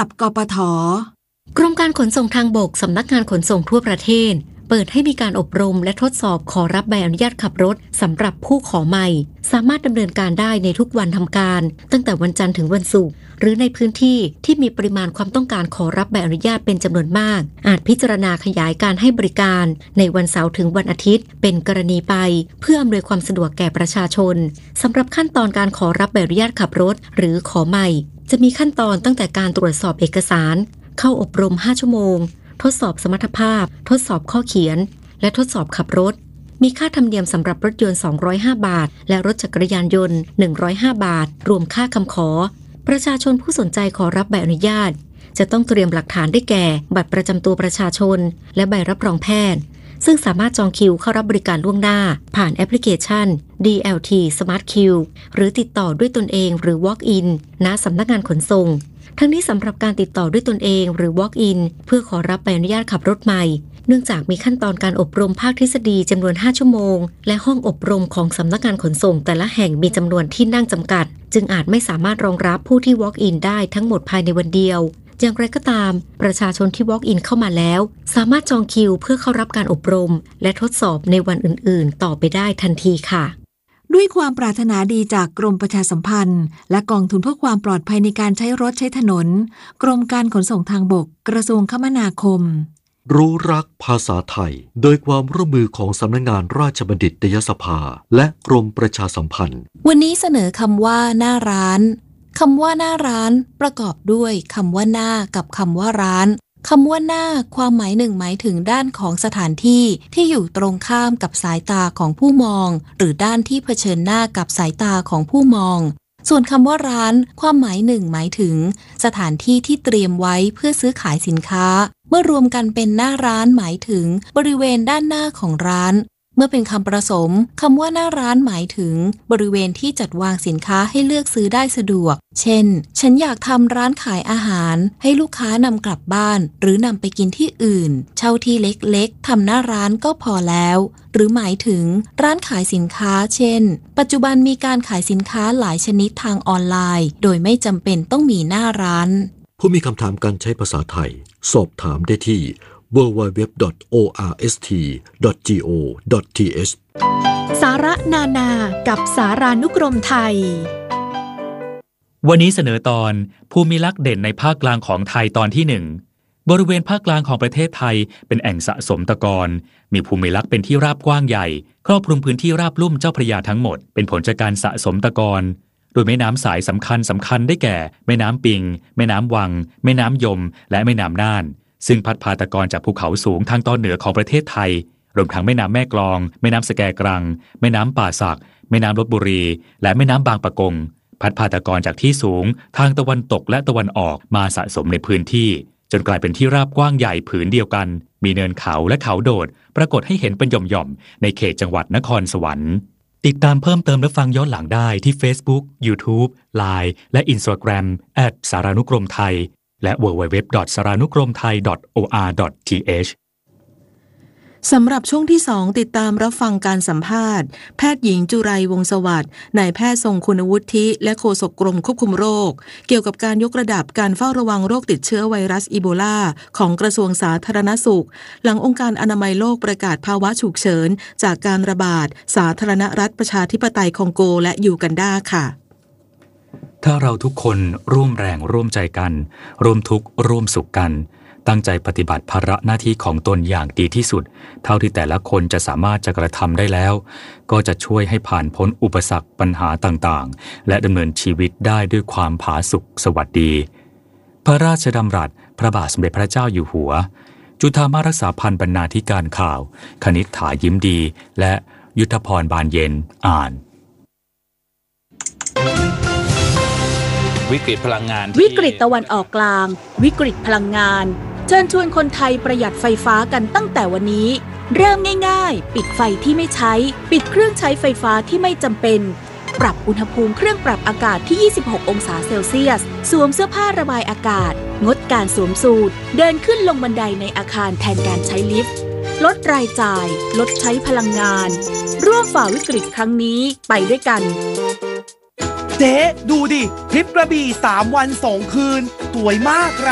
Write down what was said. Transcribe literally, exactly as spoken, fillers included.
กับกปท. กรมการขนส่งทางบกสำนักงานขนส่งทั่วประเทศเปิดให้มีการอบรมและทดสอบขอรับใบอนุญาตขับรถสำหรับผู้ขอใหม่สามารถดำเนินการได้ในทุกวันทำการตั้งแต่วันจันทร์ถึงวันศุกร์หรือในพื้นที่ที่มีปริมาณความต้องการขอรับใบอนุญาตเป็นจำนวนมากอาจพิจารณาขยายการให้บริการในวันเสาร์ถึงวันอาทิตย์เป็นกรณีไปเพื่ออำนวยความสะดวกแก่ประชาชนสำหรับขั้นตอนการขอรับใบอนุญาตขับรถหรือขอใหม่จะมีขั้นตอนตั้งแต่การตรวจสอบเอกสารเข้าอบรมห้าชั่วโมงทดสอบสมรรถภาพทดสอบข้อเขียนและทดสอบขับรถมีค่าธรรมเนียมสำหรับรถยนต์สองร้อยห้าบาทและรถจักรยานยนต์หนึ่งร้อยห้าบาทรวมค่าคำขอประชาชนผู้สนใจขอรับใบอนุญาตจะต้องเตรียมหลักฐานได้แก่บัตรประจำตัวประชาชนและใบรับรองแพทย์ซึ่งสามารถจองคิวเข้ารับบริการล่วงหน้าผ่านแอปพลิเคชัน ดี แอล ที Smart Queue หรือติดต่อด้วยตนเองหรือ Walk in ณสำนักงานขนส่งทั้งนี้สำหรับการติดต่อด้วยตนเองหรือ Walk in เพื่อขอรับใบอนุญาตขับรถใหม่เนื่องจากมีขั้นตอนการอบรมภาคทฤษฎีจำนวนห้าชั่วโมงและห้องอบรมของสำนักงานขนส่งแต่ละแห่งมีจำนวนที่นั่งจำกัดจึงอาจไม่สามารถรองรับผู้ที่ Walk in ได้ทั้งหมดภายในวันเดียวอย่างไรก็ตามประชาชนที่ Walk in เข้ามาแล้วสามารถจองคิวเพื่อเข้ารับการอบรมและทดสอบในวันอื่นๆต่อไปได้ทันทีค่ะด้วยความปรารถนาดีจากกรมประชาสัมพันธ์และกองทุนเพื่อความปลอดภัยในการใช้รถใช้ถนนกรมการขนส่งทางบกกระทรวงคมนาคมรู้รักภาษาไทยโดยความร่วมมือของสำนักงานราชบัณฑิตยสภาและกรมประชาสัมพันธ์วันนี้เสนอคำว่าหน้าร้านคำว่าหน้าร้านประกอบด้วยคำว่าหน้ากับคำว่าร้านคำว่าหน้าความหมายหนึ่งหมายถึงด้านของสถานที่ที่อยู่ตรงข้ามกับสายตาของผู้มองหรือด้านที่เผชิญหน้ากับสายตาของผู้มองส่วนคำว่าร้านความหมายหนึ่งหมายถึงสถานที่ที่เตรียมไว้เพื่อซื้อขายสินค้าเมื่อรวมกันเป็นหน้าร้านหมายถึงบริเวณด้านหน้าของร้านเมื่อเป็นคำผสมคำว่าหน้าร้านหมายถึงบริเวณที่จัดวางสินค้าให้เลือกซื้อได้สะดวกเช่นฉันอยากทำร้านขายอาหารให้ลูกค้านำกลับบ้านหรือนำไปกินที่อื่นเช่าที่เล็กๆทำหน้าร้านก็พอแล้วหรือหมายถึงร้านขายสินค้าเช่นปัจจุบันมีการขายสินค้าหลายชนิดทางออนไลน์โดยไม่จำเป็นต้องมีหน้าร้านผู้มีคำถามการใช้ภาษาไทยสอบถามได้ที่ ดับเบิลยู ดับเบิลยู ดับเบิลยู ดอท โอ อาร์ เอส ที ดอท จี โอ ดอท ที เอชสาระนานากับสารานุกรมไทยวันนี้เสนอตอนภูมิลักษณ์เด่นในภาคกลางของไทยตอนที่หนึ่งบริเวณภาคกลางของประเทศไทยเป็นแอ่งสะสมตะกอนมีภูมิลักษณ์เป็นที่ราบกว้างใหญ่ครอบคลุมพื้นที่ราบลุ่มเจ้าพระยาทั้งหมดเป็นผลจากการสะสมตะกอนโดยแม่น้ำสายสำคัญสำคัญได้แก่แม่น้ำปิงแม่น้ำวังแม่น้ำยมและแม่น้ำน่านซึ่งพัดพาตะกอนจากภูเขาสูงทางตอนเหนือของประเทศไทยรวมทั้งแม่น้ำแม่กลองแม่น้ำสแกกรังแม่น้ำป่าสักแม่น้ำลพบุรีและแม่น้ำบางปะกงพัดพาตะกอนจากที่สูงทางตะวันตกและตะวันออกมาสะสมในพื้นที่จนกลายเป็นที่ราบกว้างใหญ่ผืนเดียวกันมีเนินเขาและเขาโดดปรากฏให้เห็นเป็นหย่อมๆในเขตจังหวัดนครสวรรค์ติดตามเพิ่มเติมและฟังย้อนหลังได้ที่ Facebook YouTube ไลน์ และ Instagram แอท สารานุกรมไทยและ ดับเบิลยู ดับเบิลยู ดับเบิลยู ดอท สารานุกรมไทย ดอท โอ อาร์ ดอท ที เอชสำหรับช่วงที่สองติดตามรับฟังการสัมภาษณ์แพทย์หญิงจุไรวงศ์สวัสดิ์นายแพทย์ทรงคุณวุฒิและโฆษกกรมควบคุมโรคเกี่ยวกับการยกระดับการเฝ้าระวังโรคติดเชื้อไวรัสอีโบลาของกระทรวงสาธารณสุขหลังองค์การอนามัยโลกประกาศภาวะฉุกเฉินจากการระบาดสาธารณรัฐประชาธิปไตยคองโกและยูกันดาค่ะถ้าเราทุกคนร่วมแรงร่วมใจกันร่วมทุกข์ร่วมสุขกันตั้งใจปฏิบัติภาระหน้าที่ของตนอย่างดีที่สุดเท่าที่แต่ละคนจะสามารถจะกระทำได้แล้วก็จะช่วยให้ผ่านพ้นอุปสรรคปัญหาต่างๆและดำเนินชีวิตได้ด้วยความผาสุกสวัสดีพระราชดำรัสพระบาทสมเด็จพระเจ้าอยู่หัวจุฑามารักษาพันธ์บรรณาธิการข่าวคณิษฐายิ้มดีและยุทธพรบานเย็นอ่านวิกฤตพลังงานวิกฤตตะวันออกกลางวิกฤตพลังงานเชิญชวนคนไทยประหยัดไฟฟ้ากันตั้งแต่วันนี้เริ่มง่ายๆปิดไฟที่ไม่ใช้ปิดเครื่องใช้ไฟฟ้าที่ไม่จำเป็นปรับอุณหภูมิเครื่องปรับอากาศที่ยี่สิบหกองศาเซลเซียสสวมเสื้อผ้าระบายอากาศงดการสวมสูทเดินขึ้นลงบันไดในอาคารแทนการใช้ลิฟต์ลดรายจ่ายลดใช้พลังงานร่วมฝ่าวิกฤตครั้งนี้ไปด้วยกันเจ๊ดูดิทริปกระบี่สามวันสองคืนสวยมาก